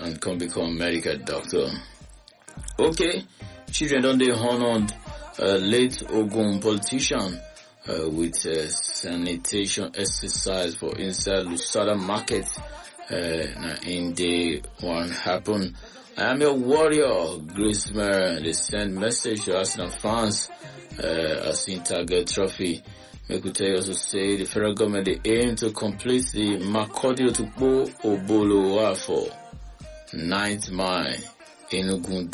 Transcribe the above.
and come become a medical doctor. Okay, children don't they honored late Ogun politician with sanitation exercise for inside Lusada market. In the one happen. I am your warrior, Grace Mary. They send message to Arsenal fans as in target trophy. Make we tell you also say the federal government they aim to complete the Makodio to Bo Obolo for 9th Mile Enugu